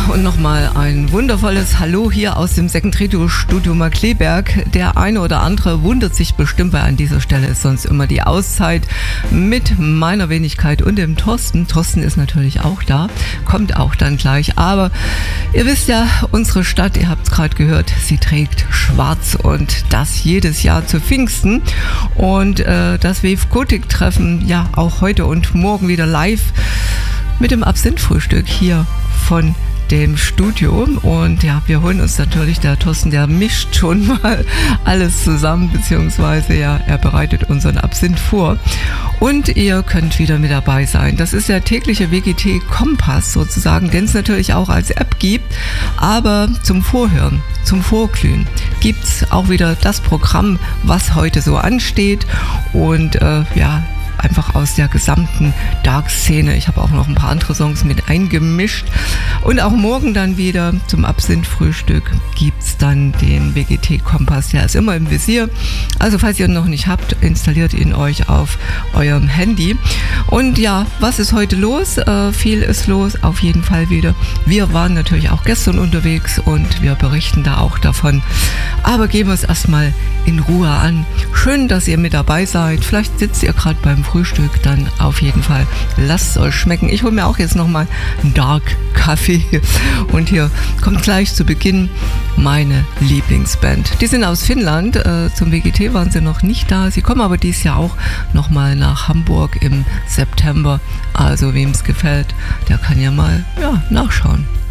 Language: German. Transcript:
und nochmal ein wundervolles Hallo hier aus dem Second Radio Studio Markkleeberg. Der eine oder andere wundert sich bestimmt, weil an dieser Stelle ist sonst immer die Auszeit mit meiner Wenigkeit und dem Thorsten. Thorsten ist natürlich auch da, kommt auch dann gleich. Aber ihr wisst ja, unsere Stadt, ihr habt es gerade gehört, sie trägt schwarz und das jedes Jahr zu Pfingsten. Und das WEF-Kotik-Treffen, ja auch heute und morgen wieder live mit dem Absinth-Frühstück hier von dem Studio. Und ja, wir holen uns natürlich, der Thorsten, der mischt schon mal alles zusammen, beziehungsweise ja, er bereitet unseren Absinth vor. Und ihr könnt wieder mit dabei sein. Das ist der tägliche WGT-Kompass sozusagen, den es natürlich auch als App gibt. Aber zum Vorhören, zum Vorglühen gibt es auch wieder das Programm, was heute so ansteht. Und ja, einfach aus der gesamten Dark-Szene. Ich habe auch noch ein paar andere Songs mit eingemischt. Und auch morgen dann wieder zum Absinth-Frühstück gibt es dann den WGT-Kompass. Der ist immer im Visier. Also falls ihr ihn noch nicht habt, installiert ihn euch auf eurem Handy. Und ja, was ist heute los? Viel ist los, auf jeden Fall wieder. Wir waren natürlich auch gestern unterwegs und wir berichten da auch davon. Aber gehen wir es erstmal in Ruhe an. Schön, dass ihr mit dabei seid. Vielleicht sitzt ihr gerade beim Frühstück, dann auf jeden Fall lasst es euch schmecken. Ich hole mir auch jetzt nochmal einen Dark Kaffee und hier kommt gleich zu Beginn meine Lieblingsband. Die sind aus Finnland, zum WGT waren sie noch nicht da, sie kommen aber dieses Jahr auch nochmal nach Hamburg im September, also wem es gefällt, der kann ja mal nachschauen.